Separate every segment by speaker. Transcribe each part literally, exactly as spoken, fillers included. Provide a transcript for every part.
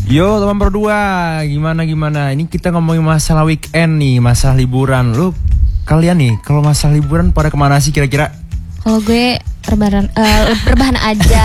Speaker 1: Yo teman berdua, gimana gimana? Ini kita ngomongin masalah weekend nih, masalah liburan. Lu kalian nih, kalau masalah liburan pada kemana sih kira-kira?
Speaker 2: Kalau gue rebahan, uh, rebahan aja.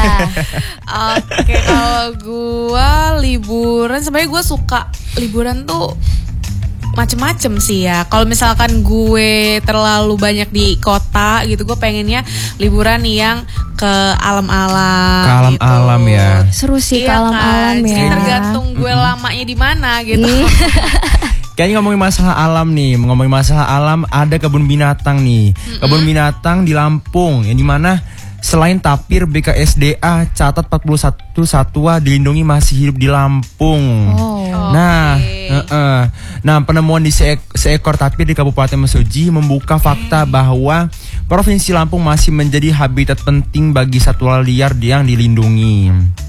Speaker 3: Oke, kalau gue liburan, sebenarnya gue suka liburan tuh macem-macem sih ya. Kalau misalkan gue terlalu banyak di kota gitu, gue pengennya liburan yang ke alam-alam.
Speaker 1: Ke alam-alam
Speaker 3: gitu.
Speaker 1: ya.
Speaker 2: Seru sih
Speaker 3: Iya
Speaker 2: ke alam-alam
Speaker 3: kan?
Speaker 2: ya.
Speaker 3: Jadi tergantung gue mm-hmm. lamanya di mana gitu.
Speaker 1: Kayaknya ngomongin masalah alam nih, ngomongin masalah alam, ada kebun binatang nih. Mm-hmm. Kebun binatang di Lampung, yang dimana selain tapir, B K S D A catat empat puluh satu satwa dilindungi masih hidup di Lampung.
Speaker 2: Oh.
Speaker 1: Nah,
Speaker 3: okay.
Speaker 1: uh, uh. nah penemuan di seek- seekor tapir di Kabupaten Mesuji membuka fakta bahwa Provinsi Lampung masih menjadi habitat penting bagi satwa liar yang dilindungi.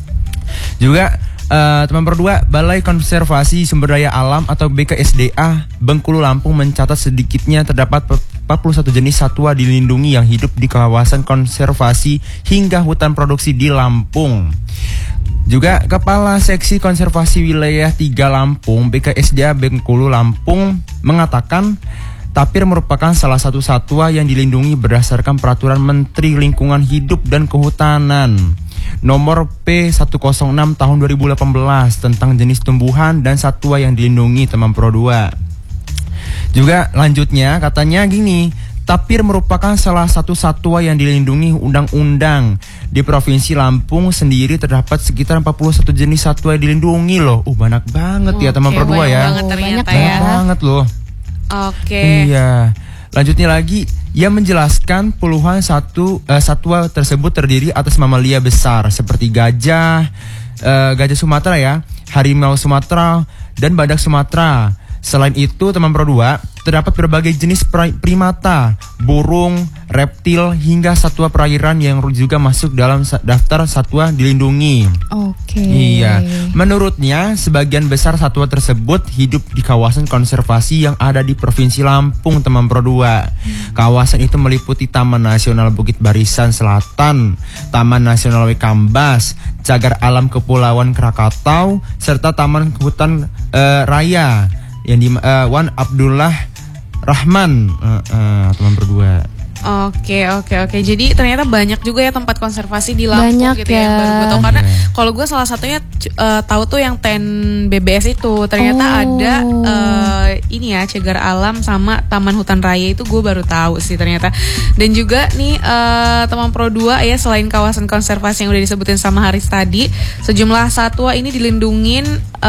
Speaker 1: Juga uh, teman berdua, Balai Konservasi Sumber Daya Alam atau B K S D A Bengkulu Lampung mencatat sedikitnya terdapat empat puluh satu jenis satwa dilindungi yang hidup di kawasan konservasi hingga hutan produksi di Lampung. Juga Kepala Seksi Konservasi Wilayah tiga Lampung B K S D A Bengkulu Lampung mengatakan tapir merupakan salah satu satwa yang dilindungi berdasarkan Peraturan Menteri Lingkungan Hidup dan Kehutanan Nomor P seratus enam Tahun dua ribu delapan belas tentang jenis tumbuhan dan satwa yang dilindungi teman Pro dua. Juga lanjutnya katanya gini, tapir merupakan salah satu satwa yang dilindungi undang-undang. Di Provinsi Lampung sendiri terdapat sekitar empat puluh satu jenis satwa yang dilindungi loh. Uh banyak banget ya teman Pro dua ya.
Speaker 3: Banget ternyata
Speaker 2: banyak
Speaker 3: ya.
Speaker 1: Banyak banget loh.
Speaker 3: Oke. Okay.
Speaker 1: Iya. Lanjutnya lagi, ia menjelaskan puluhan satu uh, satwa tersebut terdiri atas mamalia besar seperti gajah, uh, gajah Sumatera ya, harimau Sumatera dan badak Sumatera. Selain itu, teman Pro dua, terdapat berbagai jenis primata, burung, reptil, hingga satwa perairan yang juga masuk dalam daftar satwa dilindungi.
Speaker 2: Oke.
Speaker 1: Iya. Menurutnya, sebagian besar satwa tersebut hidup di kawasan konservasi yang ada di Provinsi Lampung, teman Pro dua. Kawasan itu meliputi Taman Nasional Bukit Barisan Selatan, Taman Nasional Wekambas, Cagar Alam Kepulauan Krakatau, serta Taman Hutan uh, Raya yang di uh, Wan Abdullah Rahman, uh, uh, teman berdua.
Speaker 3: Oke oke oke. Jadi ternyata banyak juga ya tempat konservasi di Lampung
Speaker 2: banyak
Speaker 3: gitu
Speaker 2: ya.
Speaker 3: ya. Baru gue tahu karena
Speaker 1: yeah.
Speaker 3: kalau gue salah satunya uh, tahu tuh yang Ten B B S itu. Ternyata
Speaker 2: oh.
Speaker 3: ada uh, ini ya Cagar Alam sama Taman Hutan Raya itu gue baru tahu sih ternyata. Dan juga nih uh, teman Pro dua ya, selain kawasan konservasi yang udah disebutin sama Haris tadi, sejumlah satwa ini dilindungin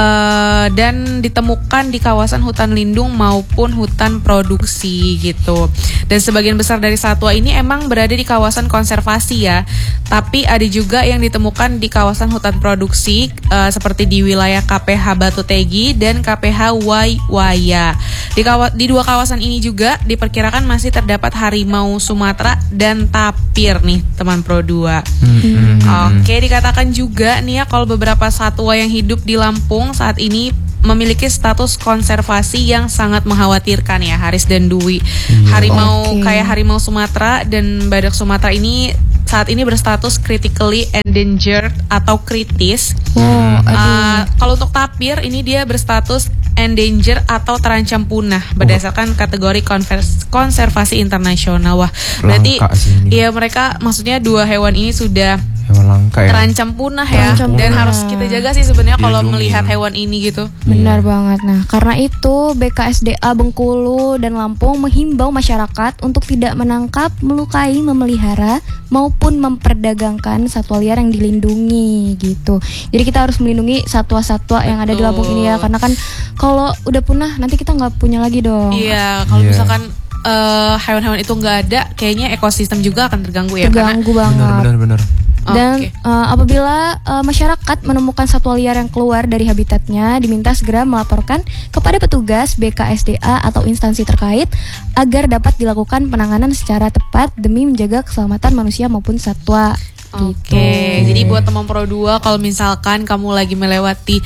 Speaker 3: uh, dan ditemukan di kawasan hutan lindung maupun hutan produksi gitu. Dan sebagian besar dari satwa ini emang berada di kawasan konservasi ya, tapi ada juga yang ditemukan di kawasan hutan produksi uh, seperti di wilayah K P H Batu Tegi dan K P H Waiwaya. Di, kawa- di dua kawasan ini juga diperkirakan masih terdapat harimau Sumatera dan tapir nih teman Pro dua. Hmm. Oke, dikatakan juga nih ya kalau beberapa satwa yang hidup di Lampung saat ini memiliki status konservasi yang sangat mengkhawatirkan ya Haris dan Dwi. Yeah. Harimau okay. kayak harimau Sumatera dan badak Sumatera ini saat ini berstatus critically endangered atau kritis.
Speaker 2: Oh,
Speaker 3: uh, kalau untuk tapir ini dia berstatus endanger atau terancam punah berdasarkan kategori konvers- konservasi internasional. Wah, berarti ya mereka maksudnya dua hewan ini sudah
Speaker 1: hewan langka ya,
Speaker 3: terancam punah ya,
Speaker 2: terancam
Speaker 3: dan
Speaker 2: punah.
Speaker 3: harus kita jaga sih sebenarnya kalau melihat hewan ini gitu.
Speaker 2: Benar yeah. banget. Nah, karena itu B K S D A Bengkulu dan Lampung menghimbau masyarakat untuk tidak menangkap, melukai, memelihara maupun memperdagangkan satwa liar yang dilindungi gitu. Jadi kita harus melindungi satwa-satwa yang ada di Lampung ini ya, karena kan kalau udah punah nanti kita nggak punya lagi dong.
Speaker 3: Iya, kalau
Speaker 1: yeah.
Speaker 3: misalkan uh, hewan-hewan itu nggak ada, kayaknya ekosistem juga akan terganggu ya.
Speaker 2: Terganggu banget.
Speaker 1: Benar-benar.
Speaker 2: Dan
Speaker 3: okay.
Speaker 2: uh, apabila uh, masyarakat menemukan satwa liar yang keluar dari habitatnya, diminta segera melaporkan kepada petugas B K S D A atau instansi terkait agar dapat dilakukan penanganan secara tepat demi menjaga keselamatan manusia maupun satwa.
Speaker 3: Oke, okay. Jadi buat teman Pro dua, kalau misalkan kamu lagi melewati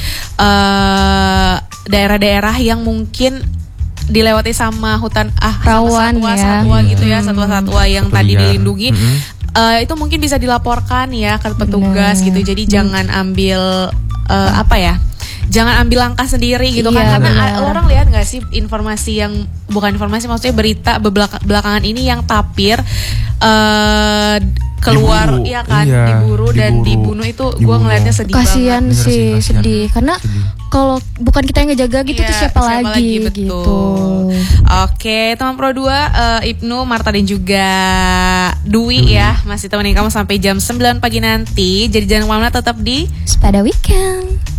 Speaker 3: uh, daerah-daerah yang mungkin dilewati sama hutan ah
Speaker 2: rawan
Speaker 3: sama satwa-satwa
Speaker 2: ya.
Speaker 3: gitu ya, satwa-satwa yang
Speaker 1: Satwa
Speaker 3: tadi
Speaker 1: liar.
Speaker 3: dilindungi. Mm-hmm. Uh, itu mungkin bisa dilaporkan ya ke petugas. Bener. Gitu. Jadi hmm. jangan ambil uh, apa ya? jangan ambil langkah sendiri gitu kan,
Speaker 2: Iya,
Speaker 3: karena
Speaker 2: benar.
Speaker 3: a- orang lihat nggak sih informasi yang bukan informasi, maksudnya berita bebelak- belakangan ini yang tapir eh keluar,
Speaker 1: Diburu.
Speaker 3: ya kan,
Speaker 1: Iya,
Speaker 3: diburu dan
Speaker 1: diburu.
Speaker 3: dibunuh itu gue
Speaker 1: Dibunuh.
Speaker 3: ngelihatnya sedih
Speaker 2: Kasian
Speaker 3: banget.
Speaker 1: Bener
Speaker 2: sih,
Speaker 1: sih, kasian.
Speaker 2: sedih. Karena
Speaker 1: Sedih.
Speaker 2: kalau bukan kita yang ngejaga gitu
Speaker 3: Iya,
Speaker 2: tuh siapa, lagi,
Speaker 3: betul.
Speaker 2: gitu.
Speaker 3: Oke, teman Pro dua, eh, Ibnu, Marta dan juga Dwi ya masih temenin kamu sampai jam sembilan pagi nanti. Jadi jangan kemana-mana, tetap di
Speaker 2: Pada weekend.